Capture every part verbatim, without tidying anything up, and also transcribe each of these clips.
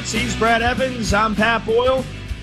Sports. He's Brad Evans. I'm Pat Boyle.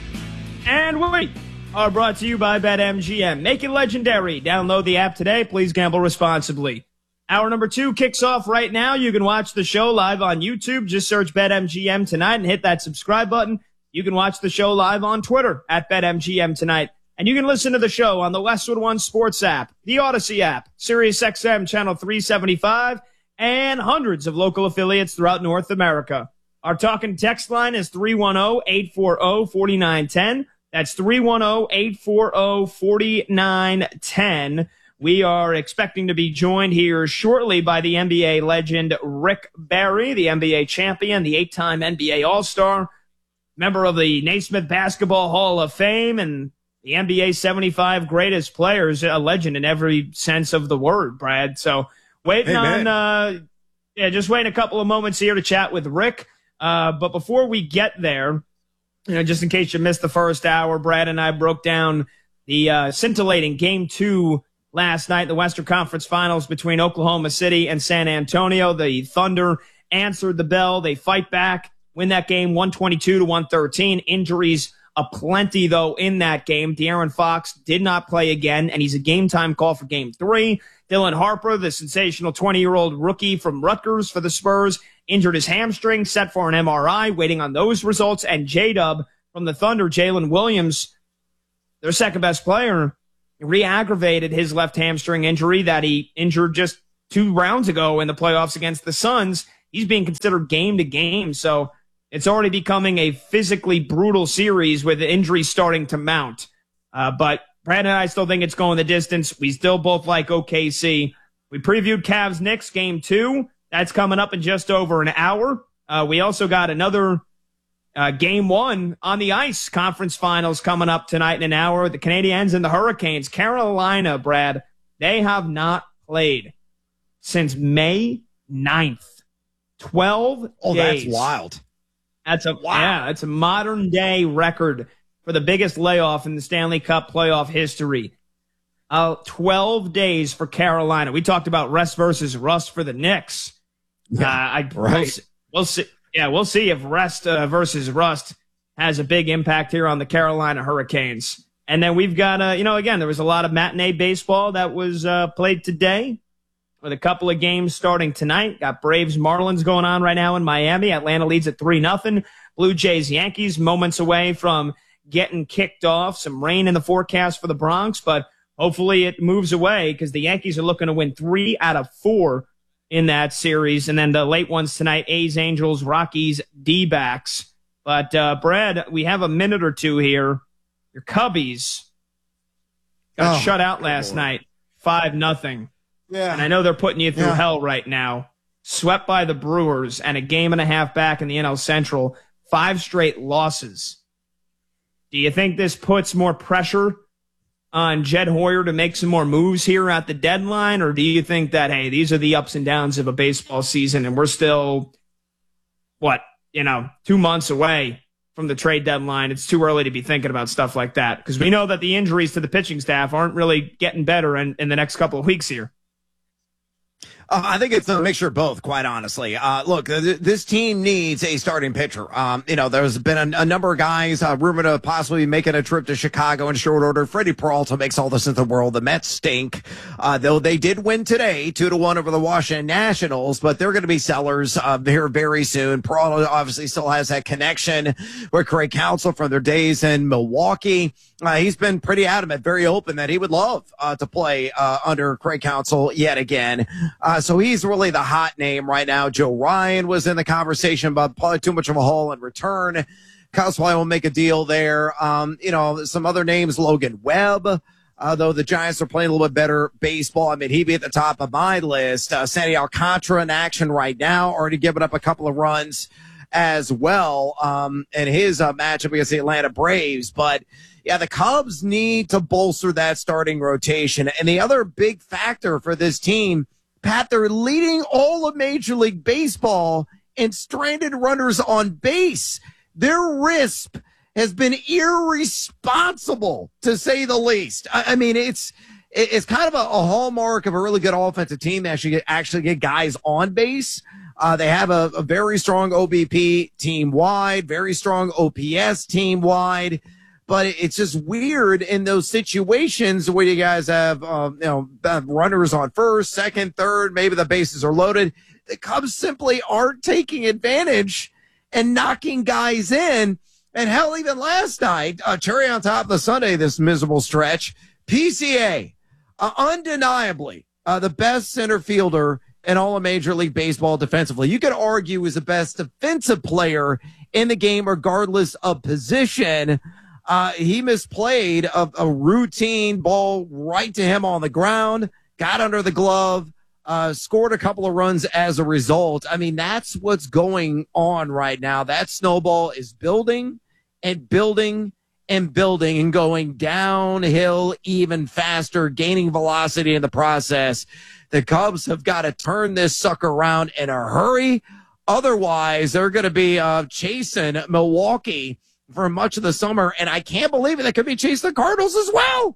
And we are brought to you by BetMGM. Make it legendary. Download the app today. Please gamble responsibly. Hour number two kicks off right now. You can watch the show live on YouTube. Just search BetMGM Tonight and hit that subscribe button. You can watch the show live on Twitter at BetMGM Tonight. And you can listen to the show on the Westwood One Sports app, the Odyssey app, SiriusXM Channel three seventy-five, and hundreds of local affiliates throughout North America. Our talking text line is three one zero, eight four zero, four nine one zero. That's three one zero, eight four zero, four nine one zero. We are expecting to be joined here shortly by the N B A legend Rick Barry, the N B A champion, the eight-time N B A All-Star, member of the Naismith Basketball Hall of Fame, and the N B A seventy-five greatest players, a legend in every sense of the word, Brad. So waiting Amen. on, uh, yeah, just waiting a couple of moments here to chat with Rick. Uh, but before we get there, you know, just in case you missed the first hour, Brad and I broke down the uh, scintillating game two last night, the Western Conference Finals between Oklahoma City and San Antonio. The Thunder answered the bell. They fight back, win that game one twenty-two to one thirteen. Injuries aplenty, though, in that game. De'Aaron Fox did not play again, and he's a game-time call for game three. Dylan Harper, the sensational twenty-year-old rookie from Rutgers for the Spurs, injured his hamstring, set for an M R I, waiting on those results. And J-Dub from the Thunder, Jalen Williams, their second-best player, re-aggravated his left hamstring injury that he injured just two rounds ago in the playoffs against the Suns. He's being considered game to game, so it's already becoming a physically brutal series with injuries starting to mount. Uh, but Brad and I still think it's going the distance. We still both like O K C. We previewed Cavs-Knicks game two. That's coming up in just over an hour. Uh, we also got another uh, game one on the ice conference finals coming up tonight in an hour. The Canadiens and the Hurricanes. Carolina, Brad, they have not played since May ninth. twelve Oh, days. that's wild. That's a Wow. yeah, it's a modern day record for the biggest layoff in the Stanley Cup playoff history. Uh, twelve days for Carolina. We talked about rest versus rust for the Knicks. Yeah, uh, I, right. We'll see, we'll see. Yeah, we'll see if rest uh, versus rust has a big impact here on the Carolina Hurricanes. And then we've got, uh, you know, again, there was a lot of matinee baseball that was uh, played today, with a couple of games starting tonight. Got Braves Marlins going on right now in Miami. Atlanta leads at three nothing. Blue Jays Yankees moments away from getting kicked off. Some rain in the forecast for the Bronx, but hopefully it moves away because the Yankees are looking to win three out of four in that series. And then the late ones tonight, A's, Angels, Rockies, D-backs. But, uh, Brad, we have a minute or two here. Your Cubbies got Oh, shut out last Lord. night, five nothing. Yeah. And I know they're putting you through Yeah. hell right now. Swept by the Brewers and a game and a half back in the N L Central. Five straight losses. Do you think this puts more pressure on Jed Hoyer to make some more moves here at the deadline? Or do you think that, hey, these are the ups and downs of a baseball season and we're still, what, you know, two months away from the trade deadline? It's too early to be thinking about stuff like that because we know that the injuries to the pitching staff aren't really getting better in, in the next couple of weeks here. Uh, I think it's a mixture of both, quite honestly. Uh, look, th- this team needs a starting pitcher. Um, you know, there's been a, a number of guys uh, rumored of possibly making a trip to Chicago in short order. Freddie Peralta makes all the sense in the world. The Mets stink, uh, though they did win today, two to one over the Washington Nationals, but they're going to be sellers uh, here very soon. Peralta obviously still has that connection with Craig Counsell from their days in Milwaukee. Uh, he's been pretty adamant, very open that he would love uh, to play uh, under Craig Counsell yet again. Uh, so he's really the hot name right now. Joe Ryan was in the conversation about probably too much of a haul in return. Cubs probably will make a deal there. Um, you know, some other names, Logan Webb, uh, though the Giants are playing a little bit better baseball. I mean, he'd be at the top of my list. Uh, Sandy Alcantara in action right now, already given up a couple of runs as well um, in his uh, matchup against the Atlanta Braves. But, yeah, the Cubs need to bolster that starting rotation. And the other big factor for this team, Pat, they're leading all of Major League Baseball in stranded runners on base. Their R I S P has been irresponsible, to say the least. I, I mean, it's it's kind of a, a hallmark of a really good offensive team that actually get, actually get guys on base. Uh, they have a, a very strong O B P team wide, very strong O P S team wide. But it's just weird in those situations where you guys have, um, you know, runners on first, second, third, maybe the bases are loaded. The Cubs simply aren't taking advantage and knocking guys in. And hell, even last night, uh, cherry on top of the Sunday, this miserable stretch, P C A, uh, undeniably uh, the best center fielder in all of Major League Baseball defensively. You could argue is the best defensive player in the game, regardless of position. Uh, he misplayed a, a routine ball right to him on the ground, got under the glove, uh, scored a couple of runs as a result. I mean, that's what's going on right now. That snowball is building and building and building and going downhill even faster, gaining velocity in the process. The Cubs have got to turn this sucker around in a hurry. Otherwise, they're going to be uh, chasing Milwaukee for much of the summer, and I can't believe it. They could be chasing the Cardinals as well.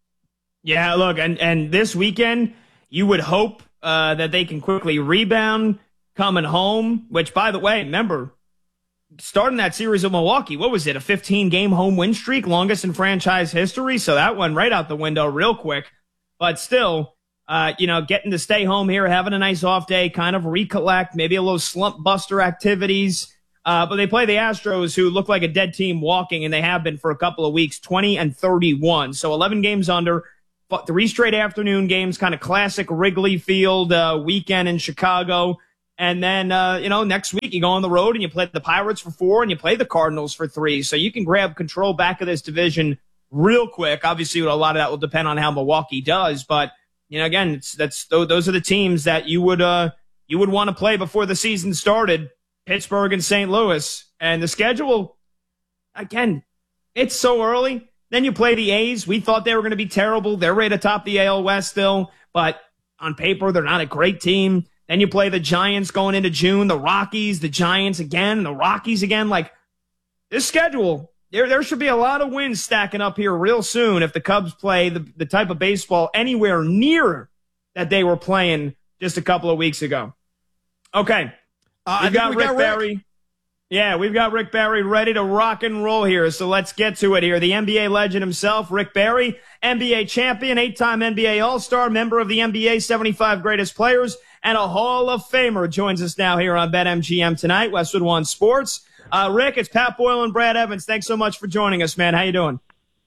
Yeah, look, and, and this weekend, you would hope uh, that they can quickly rebound coming home, which, by the way, remember, starting that series of Milwaukee, what was it, a fifteen-game home win streak, longest in franchise history? So that went right out the window real quick. But still, uh, you know, getting to stay home here, having a nice off day, kind of recollect, maybe a little slump buster activities. Uh, but they play the Astros, who look like a dead team walking, and they have been for a couple of weeks, twenty and thirty-one. So eleven games under, three straight afternoon games, kind of classic Wrigley Field uh, weekend in Chicago. And then, uh, you know, next week you go on the road and you play the Pirates for four and you play the Cardinals for three. So you can grab control back of this division real quick. Obviously, a lot of that will depend on how Milwaukee does. But, you know, again, it's, that's those are the teams that you would uh, you would want to play before the season started. Pittsburgh and Saint Louis. And the schedule, again, it's so early. Then you play the A's. We thought they were going to be terrible. They're right atop the A L West still. But on paper, they're not a great team. Then you play the Giants going into June, the Rockies, the Giants again, the Rockies again. Like, this schedule, there there should be a lot of wins stacking up here real soon if the Cubs play the, the type of baseball anywhere near that they were playing just a couple of weeks ago. Okay. Uh, we've got we Rick got Barry. Rick. Yeah, we've got Rick Barry ready to rock and roll here. So let's get to it here. The N B A legend himself, Rick Barry, N B A champion, eight-time N B A All-Star, member of the N B A seventy-five Greatest Players, and a Hall of Famer, joins us now here on BetMGM tonight, Westwood One Sports. Uh, Rick, it's Pat Boyle and Brad Evans. Thanks so much for joining us, man. How you doing?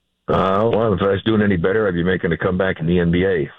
Uh, well, if I was doing any better, I'd be making a comeback in the N B A.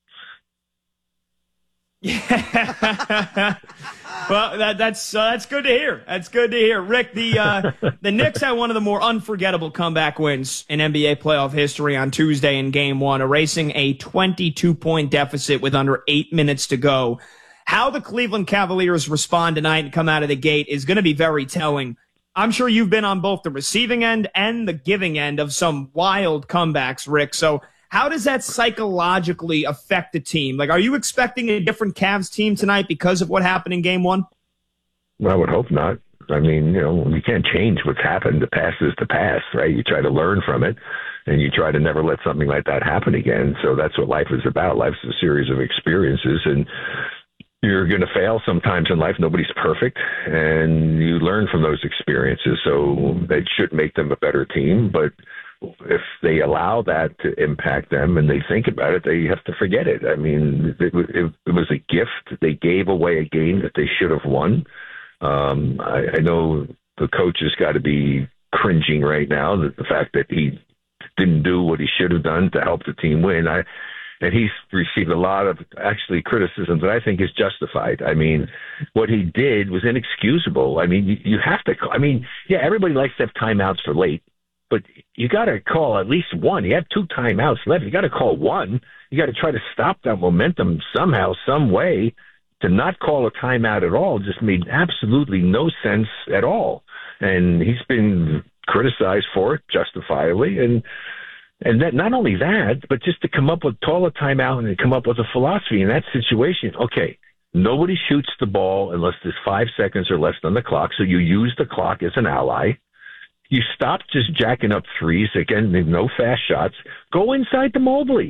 Yeah. Well, that, that's uh, that's good to hear. That's good to hear. Rick, the uh, the Knicks had one of the more unforgettable comeback wins in N B A playoff history on Tuesday in Game One, erasing a twenty-two point deficit with under eight minutes to go. How the Cleveland Cavaliers respond tonight and come out of the gate is going to be very telling. I'm sure you've been on both the receiving end and the giving end of some wild comebacks, Rick. So how does that psychologically affect the team? Like, are you expecting a different Cavs team tonight because of what happened in Game One? Well, I would hope not. I mean, you know, you can't change what's happened. The past is the past, right? You try to learn from it, and you try to never let something like that happen again. So that's what life is about. Life's a series of experiences, and you're going to fail sometimes in life. Nobody's perfect, and you learn from those experiences. So that should make them a better team, but if they allow that to impact them and they think about it, they have to forget it. I mean, it, it, it was a gift. They gave away a game that they should have won. Um, I, I know the coach has got to be cringing right now, that the fact that he didn't do what he should have done to help the team win. I, and he's received a lot of actually criticism that I think is justified. I mean, what he did was inexcusable. I mean, you, you have to, I mean, yeah, everybody likes to have timeouts for late, but you got to call at least one. You have two timeouts left. You got to call one. You got to try to stop that momentum somehow, some way. To not call a timeout at all just made absolutely no sense at all. And he's been criticized for it justifiably. And and that, not only that, but just to come up with call a timeout and come up with a philosophy in that situation. Okay, nobody shoots the ball unless there's five seconds or less on the clock. So you use the clock as an ally. You stop just jacking up threes. Again, no fast shots. Go inside to Mobley.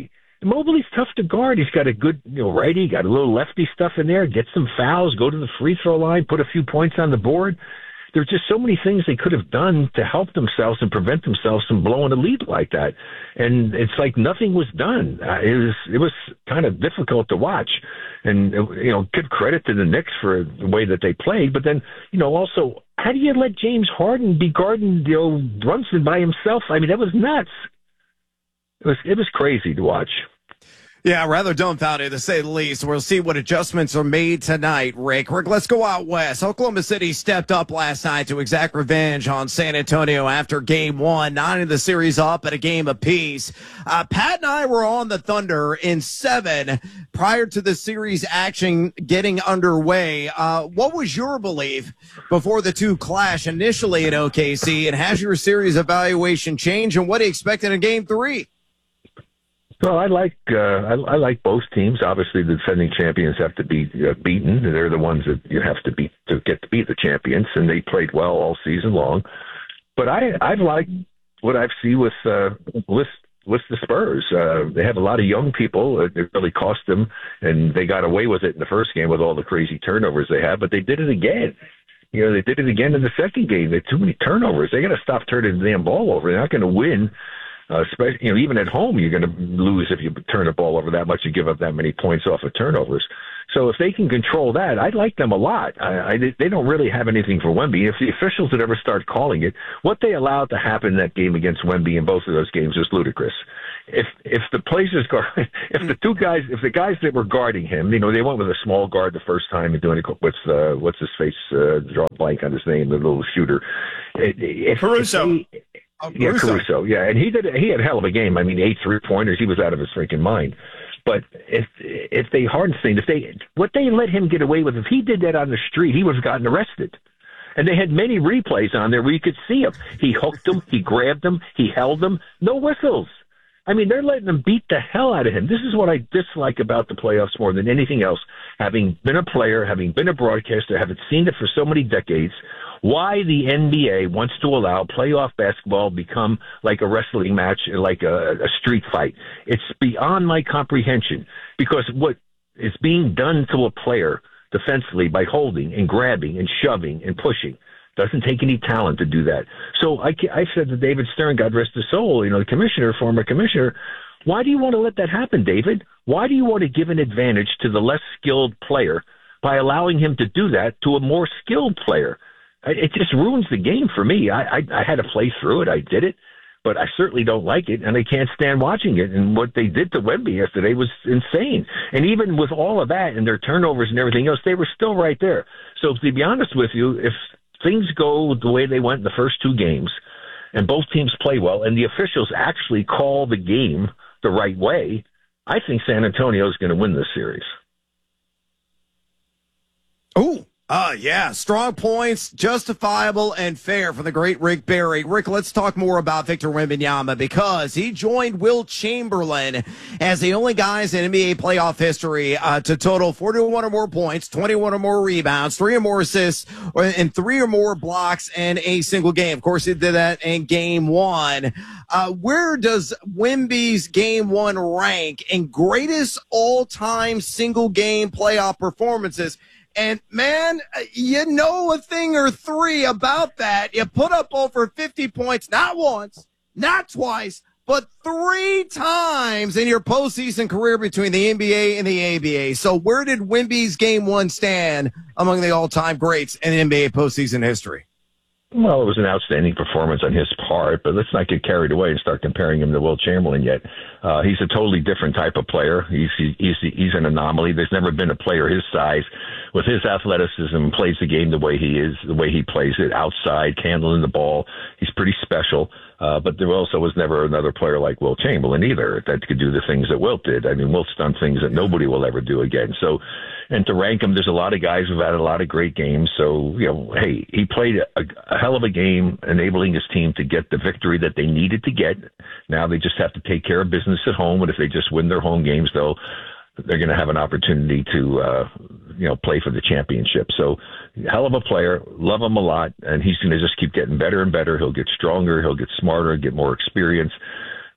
Mobley's tough to guard. He's got a good, you know, righty, got a little lefty stuff in there, get some fouls, go to the free throw line, put a few points on the board. There's just so many things they could have done to help themselves and prevent themselves from blowing a lead like that. And it's like nothing was done. Uh, it was it was kind of difficult to watch. And, you know, give credit to the Knicks for the way that they played. But then, you know, also, how do you let James Harden be guarding, you know, Brunson by himself? I mean, that was nuts. It was it was crazy to watch. Yeah, rather dumbfounded to say the least. We'll see what adjustments are made tonight, Rick. Rick, let's go out west. Oklahoma City stepped up last night to exact revenge on San Antonio after game one, nine of the series up at a game apiece. Uh, Pat and I were on the Thunder in seven prior to the series action getting underway. Uh, what was your belief before the two clash initially in O K C, and has your series evaluation changed, and what do you expect in a game three? Well, I like uh, I, I like both teams. Obviously, the defending champions have to be uh, beaten. They're the ones that you have to beat to get to beat the champions, and they played well all season long. But I I like what I've seen with uh, with with the Spurs. Uh, they have a lot of young people. It really cost them, and they got away with it in the first game with all the crazy turnovers they had. But they did it again. You know, they did it again in the second game. They had too many turnovers. They got to stop turning the damn ball over. They're not going to win. Uh, especially, you know, even at home, you're going to lose if you turn the ball over that much. You give up that many points off of turnovers. So if they can control that, I like them a lot. I, I, they don't really have anything for Wemby. If the officials would ever start calling it, what they allowed to happen in that game against Wemby in both of those games was ludicrous. If if the places guard, if the two guys, if the guys that were guarding him, you know, they went with a small guard the first time and doing it with uh, what's his face, uh, draw a blank on his name, the little shooter, if, Caruso. If they, Yeah, Caruso. Yeah, and he did. He had a hell of a game. I mean, eight three pointers. He was out of his freaking mind. But if if they Hardenstein, if they what they let him get away with, if he did that on the street, he would have gotten arrested. And they had many replays on there where you could see him. He hooked him. He grabbed him. He held him. No whistles. I mean, they're letting them beat the hell out of him. This is what I dislike about the playoffs more than anything else. Having been a player, having been a broadcaster, having seen it for so many decades, why the N B A wants to allow playoff basketball become like a wrestling match, like a, a street fight. It's beyond my comprehension, because what is being done to a player defensively by holding and grabbing and shoving and pushing doesn't take any talent to do that. So I, I said to David Stern, God rest his soul, you know, the commissioner, former commissioner, why do you want to let that happen, David? Why do you want to give an advantage to the less skilled player by allowing him to do that to a more skilled player? It just ruins the game for me. I, I, I had to play through it. I did it, but I certainly don't like it, and I can't stand watching it. And what they did to Wemby yesterday was insane. And even with all of that and their turnovers and everything else, they were still right there. So to be honest with you, if things go the way they went in the first two games and both teams play well and the officials actually call the game the right way, I think San Antonio is going to win this series. Oh, Uh, yeah, strong points, justifiable and fair for the great Rick Barry. Rick, let's talk more about Victor Wembanyama, because he joined Wilt Chamberlain as the only guys in N B A playoff history uh, to total forty-one or more points, twenty-one or more rebounds, three or more assists, and three or more blocks in a single game. Of course, he did that in game one. Uh, where does Wemby's game one rank in greatest all-time single-game playoff performances? And, man, you know a thing or three about that. You put up over fifty points, not once, not twice, but three times in your postseason career between the N B A and the A B A. So where did Wemby's game one stand among the all-time greats in N B A postseason history? Well, it was an outstanding performance on his part, but let's not get carried away and start comparing him to Wilt Chamberlain yet. Uh, he's a totally different type of player. He's, he's, he's an anomaly. There's never been a player his size with his athleticism plays the game the way he is, the way he plays it outside, handling the ball. He's pretty special. Uh, but there also was never another player like Wilt Chamberlain either that could do the things that Wilt did. I mean, Wilt's done things that nobody will ever do again. So, and to rank him, there's a lot of guys who've had a lot of great games. So, you know, hey, he played a, a hell of a game, enabling his team to get the victory that they needed to get. Now they just have to take care of business at home. And if they just win their home games, they'll, they're going to have an opportunity to, uh, you know, play for the championship. So, hell of a player, love him a lot, and he's going to just keep getting better and better. He'll get stronger, he'll get smarter, get more experience.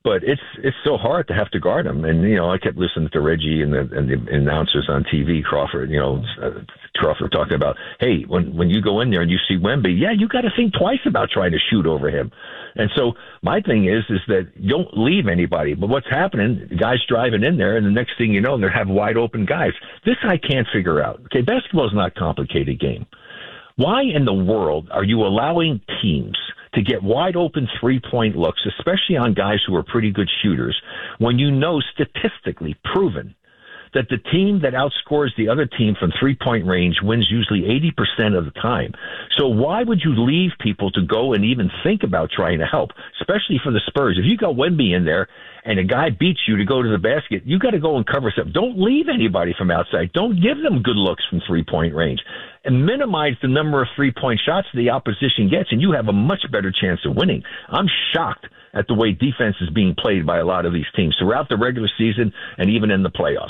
But it's it's so hard to have to guard him. And, you know, I kept listening to Reggie and the, and the announcers on T V, Crawford, you know, uh, Crawford talking about, hey, when, when you go in there and you see Wemby, yeah, you got to think twice about trying to shoot over him. And so my thing is, is that you don't leave anybody. But what's happening, the guys driving in there, and the next thing you know, they have wide open guys. This I can't figure out. Okay, basketball is not a complicated game. Why in the world are you allowing teams to get wide open three-point looks, especially on guys who are pretty good shooters, when you know statistically proven that the team that outscores the other team from three-point range wins usually eighty percent of the time? So why would you leave people to go and even think about trying to help, especially for the Spurs? If you got Wemby in there and a guy beats you to go to the basket, you got to go and cover something. Don't leave anybody from outside. Don't give them good looks from three-point range. And minimize the number of three-point shots the opposition gets, and you have a much better chance of winning. I'm shocked at the way defense is being played by a lot of these teams throughout the regular season and even in the playoffs.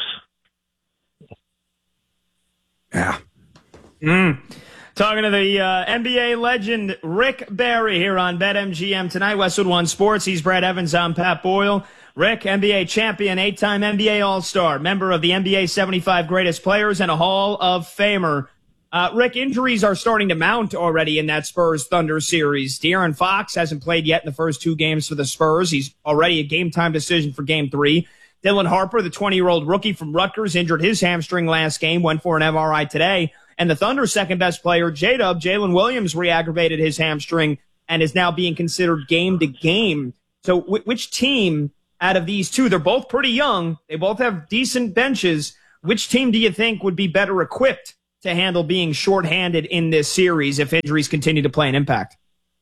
Yeah. Mm. Talking to the uh, N B A legend Rick Barry here on BetMGM tonight. Westwood One Sports. He's Brad Evans. I'm Pat Boyle. Rick, N B A champion, eight-time N B A All-Star, member of the N B A seventy-five Greatest Players, and a Hall of Famer. Uh, Rick, injuries are starting to mount already in that Spurs-Thunder series. De'Aaron Fox hasn't played yet in the first two games for the Spurs. He's already a game-time decision for Game three. Dylan Harper, the twenty-year-old rookie from Rutgers, injured his hamstring last game, went for an M R I today. And the Thunder's second-best player, J-Dub, Jalen Williams, re-aggravated his hamstring and is now being considered game-to-game. So w- which team out of these two, they're both pretty young, they both have decent benches, which team do you think would be better equipped to handle being shorthanded in this series if injuries continue to play an impact?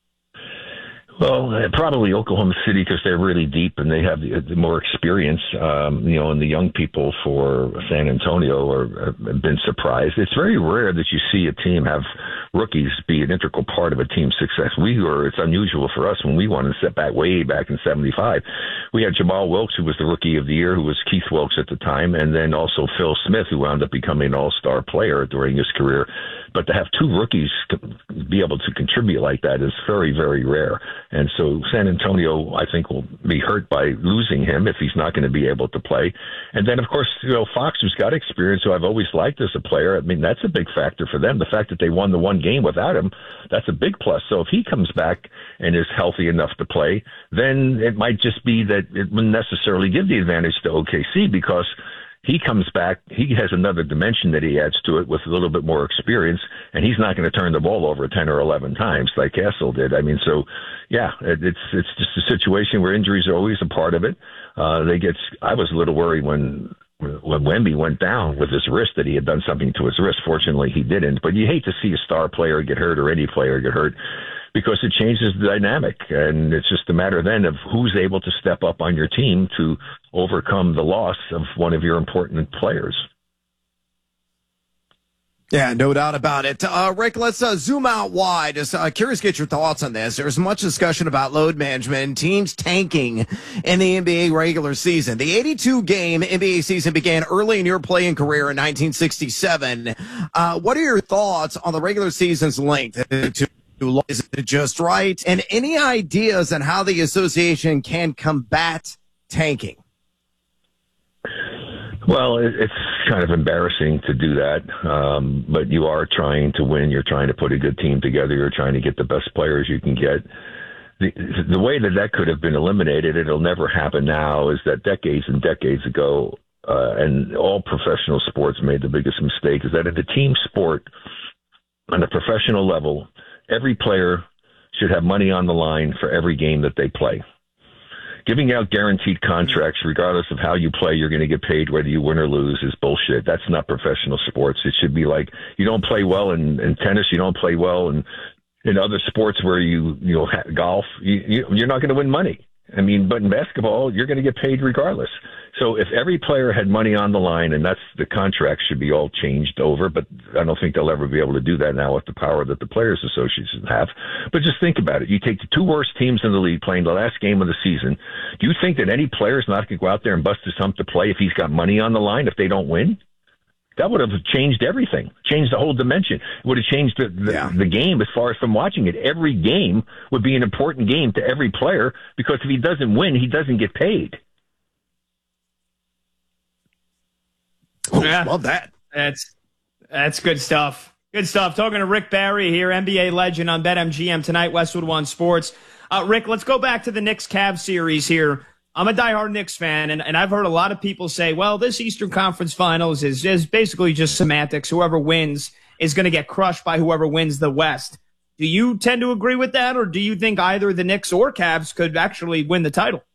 Well, uh, probably Oklahoma City because they're really deep and they have the, the more experience. Um, you know, and the young people for San Antonio are, have been surprised. It's very rare that you see a team have rookies be an integral part of a team's success. We were, it's unusual for us when we wanted to step back way back in seventy-five. We had Jamal Wilkes, who was the rookie of the year, who was Keith Wilkes at the time, and then also Phil Smith, who wound up becoming an all-star player during his career. But to have two rookies be able to contribute like that is very, very rare. And so San Antonio, I think, will be hurt by losing him if he's not going to be able to play. And then, of course, you know, Fox, who's got experience, who I've always liked as a player, I mean, that's a big factor for them. The fact that they won the one game without him, that's a big plus. So if he comes back and is healthy enough to play, then it might just be that it wouldn't necessarily give the advantage to O K C because he comes back, he has another dimension that he adds to it with a little bit more experience, and he's not going to turn the ball over ten or eleven times like Castle did. I mean, so, yeah, it, it's it's just a situation where injuries are always a part of it. Uh, they get. I was a little worried when when Wemby went down with his wrist that he had done something to his wrist. Fortunately, he didn't. But you hate to see a star player get hurt or any player get hurt, because it changes the dynamic, and it's just a matter then of who's able to step up on your team to overcome the loss of one of your important players. Yeah, no doubt about it. Uh, Rick, let's uh, zoom out wide. Just uh, curious to get your thoughts on this. There's much discussion about load management and teams tanking in the N B A regular season. The eighty-two game N B A season began early in your playing career in nineteen sixty-seven. Uh, what are your thoughts on the regular season's length? To Is it just right? And any ideas on how the association can combat tanking? Well, it's kind of embarrassing to do that, um, but you are trying to win. You're trying to put a good team together. You're trying to get the best players you can get. The, the way that that could have been eliminated, it'll never happen now, is that decades and decades ago, uh, and all professional sports made the biggest mistake, is that in a team sport, on a professional level, every player should have money on the line for every game that they play. Giving out guaranteed contracts, regardless of how you play, you're going to get paid whether you win or lose, is bullshit. That's not professional sports. It should be like, you don't play well in, in tennis, you don't play well in, in other sports where you, you know, golf, you, you, you're not going to win money. I mean, but in basketball, you're going to get paid regardless. So if every player had money on the line, and that's the contract should be all changed over, but I don't think they'll ever be able to do that now with the power that the Players Association have. But just think about it. You take the two worst teams in the league playing the last game of the season. Do you think that any player is not going to go out there and bust his hump to play if he's got money on the line if they don't win? That would have changed everything, changed the whole dimension. It would have changed the, the, yeah. the game as far as from watching it. Every game would be an important game to every player because if he doesn't win, he doesn't get paid. Oh, yeah. Love that. That's, that's good stuff. Good stuff. Talking to Rick Barry here, N B A legend on BetMGM tonight, Westwood One Sports. Uh, Rick, let's go back to the Knicks-Cavs series here. I'm a diehard Knicks fan, and, and I've heard a lot of people say, well, this Eastern Conference Finals is, is basically just semantics. Whoever wins is going to get crushed by whoever wins the West. Do you tend to agree with that, or do you think either the Knicks or Cavs could actually win the title?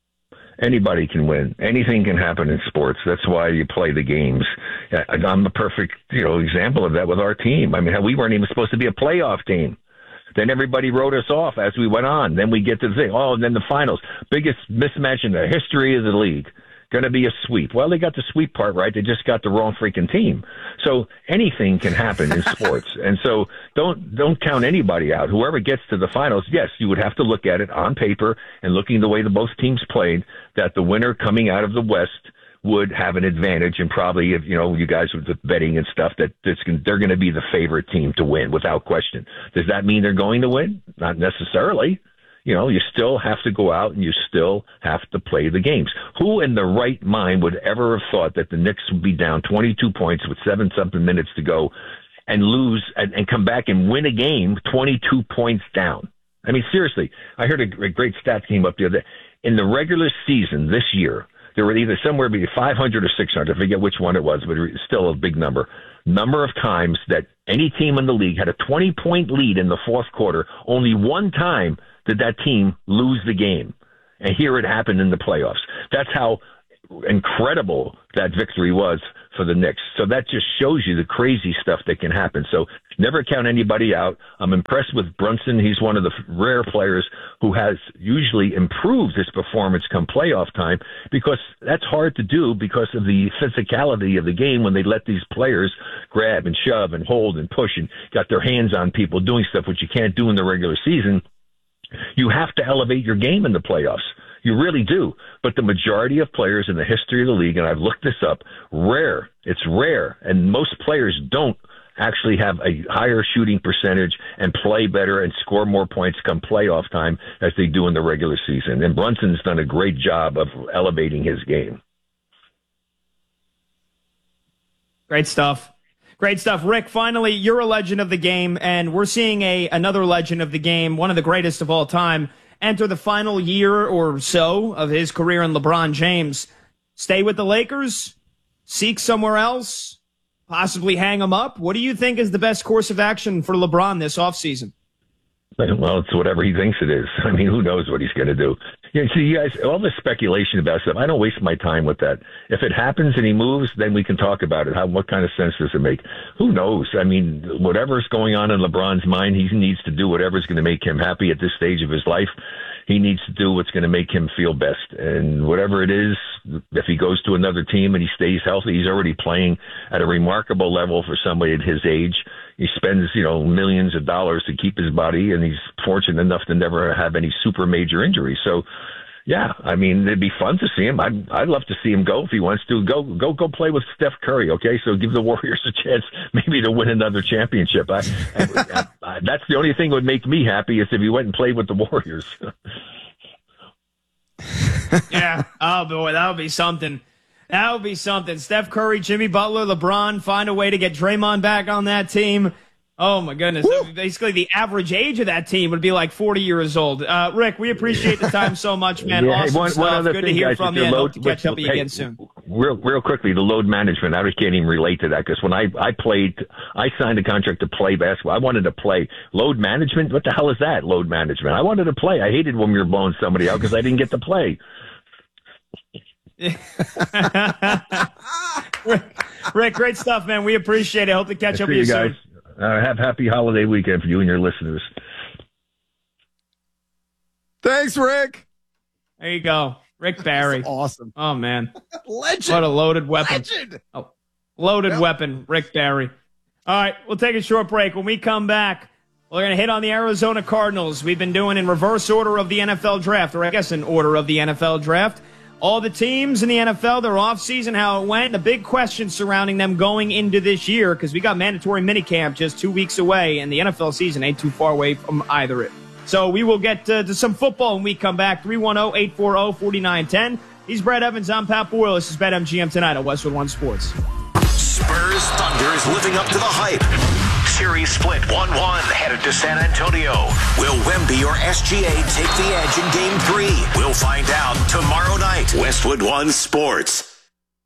Anybody can win. Anything can happen in sports. That's why you play the games. I'm a perfect, you know, example of that with our team. I mean, we weren't even supposed to be a playoff team. Then everybody wrote us off as we went on. Then we get to the thing. Oh, and then the finals. Biggest mismatch in the history of the league. Going to be a sweep. Well, they got the sweep part right. They just got the wrong freaking team. So anything can happen in sports. And so don't don't count anybody out. Whoever gets to the finals, yes, you would have to look at it on paper and looking the way the both teams played, that the winner coming out of the West would have an advantage, and probably, if you know, you guys with the betting and stuff, that that's, they're going to be the favorite team to win without question. Does that mean they're going to win? Not necessarily. You know, you still have to go out and you still have to play the games. Who in the right mind would ever have thought that the Knicks would be down twenty-two points with seven something minutes to go and lose and, and come back and win a game twenty-two points down? I mean, seriously, I heard a great stat came up the other day. In the regular season this year, there were either somewhere between five hundred or six hundred. I forget which one it was, but it's still a big number. Number of times that any team in the league had a twenty-point lead in the fourth quarter. Only one time did that team lose the game. And here it happened in the playoffs. That's how incredible that victory was for the Knicks. So that just shows you the crazy stuff that can happen. So never count anybody out. I'm impressed with Brunson. He's one of the rare players who has usually improved his performance come playoff time, because that's hard to do because of the physicality of the game when they let these players grab and shove and hold and push and got their hands on people doing stuff which you can't do in the regular season. You have to elevate your game in the playoffs. You really do. But the majority of players in the history of the league, and I've looked this up, rare. It's rare. And most players don't actually have a higher shooting percentage and play better and score more points come playoff time as they do in the regular season. And Brunson's done a great job of elevating his game. Great stuff. Great stuff. Rick, finally, you're a legend of the game, and we're seeing a another legend of the game, one of the greatest of all time, enter the final year or so of his career in LeBron James. Stay with the Lakers? Seek somewhere else? Possibly hang him up? What do you think is the best course of action for LeBron this offseason? Well, it's whatever he thinks it is. I mean, who knows what he's going to do? You know, see, you guys, all this speculation about stuff, I don't waste my time with that. If it happens and he moves, then we can talk about it. How, what kind of sense does it make? Who knows? I mean, whatever's going on in LeBron's mind, he needs to do whatever's going to make him happy at this stage of his life. He needs to do what's going to make him feel best. And whatever it is, if he goes to another team and he stays healthy, he's already playing at a remarkable level for somebody at his age. He spends, you know, millions of dollars to keep his body, and he's fortunate enough to never have any super major injuries. So, yeah, I mean, it'd be fun to see him. I'd, I'd love to see him go if he wants to. Go, go, go play with Steph Curry, okay? So give the Warriors a chance maybe to win another championship. I, I, I, that's the only thing that would make me happy is if he went and played with the Warriors. Yeah. Oh, boy, that would be something. That would be something. Steph Curry, Jimmy Butler, LeBron, find a way to get Draymond back on that team. Oh, my goodness. Basically, the average age of that team would be like forty years old. Uh, Rick, we appreciate the time so much, man. Yeah, awesome hey, one, stuff. one Good thing, to hear guys, from you. And hope to catch up with you hey, again soon. Real, real quickly, the load management. I can't even relate to that because when I, I played, I signed a contract to play basketball. I wanted to play. Load management? What the hell is that, load management? I wanted to play. I hated when we were blowing somebody out because I didn't get to play. Rick, Rick, great stuff, man. We appreciate it. Hope to catch I up with you, you guys. soon. Uh, have happy holiday weekend for you and your listeners. Thanks, Rick. There you go. Rick Barry. Awesome. Oh, man. Legend. What a loaded weapon. Legend. Oh, loaded yep. weapon, Rick Barry. All right, we'll take a short break. When we come back, we're going to hit on the Arizona Cardinals. We've been doing in reverse order of the N F L draft, or I guess in order of the N F L draft. all the teams in the N F L, their offseason, how it went, the big questions surrounding them going into this year, because we got mandatory minicamp just two weeks away, and the N F L season ain't too far away from either. So we will get uh, to some football when we come back. three one zero, eight four zero, four nine one zero. He's Brad Evans. I'm Pat Boyle. This is BetMGM tonight on Westwood One Sports. Spurs Thunder is living up to the hype. Series split one one headed to San Antonio. Will Wemby or S G A take the edge in Game three? We'll find out tomorrow night. Westwood One Sports.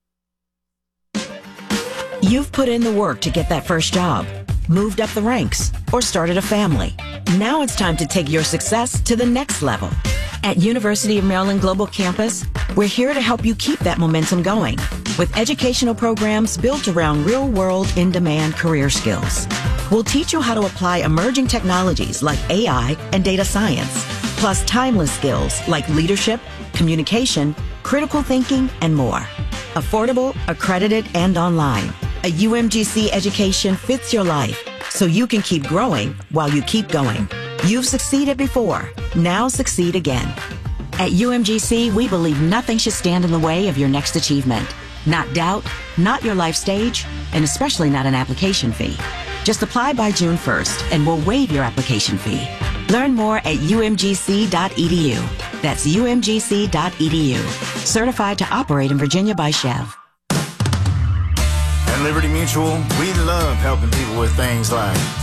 You've put in the work to get that first job, moved up the ranks, or started a family. Now it's time to take your success to the next level. At University of Maryland Global Campus, we're here to help you keep that momentum going with educational programs built around real-world, in-demand career skills. We'll teach you how to apply emerging technologies like A I and data science, plus timeless skills like leadership, communication, critical thinking, and more. Affordable, accredited, and online. A U M G C education fits your life, so you can keep growing while you keep going. You've succeeded before. Now succeed again. At U M G C, we believe nothing should stand in the way of your next achievement. Not doubt, not your life stage, and especially not an application fee. Just apply by June first, and we'll waive your application fee. Learn more at U M G C dot E D U. That's U M G C dot E D U. Certified to operate in Virginia by Chev. At Liberty Mutual, we love helping people with things like